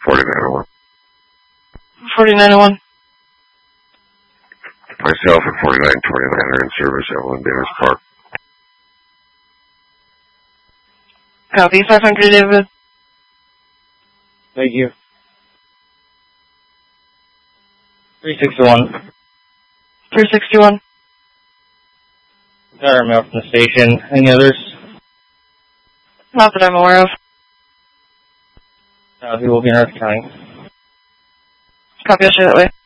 4901. 4901. Myself at 4929 are in service, Evelyn Davis Park. Copy, 500 David. Thank you. 361. 361. Got our mail from the station. Any others? Not that I'm aware of. He will be in Earth County. Copy, I'll share that way.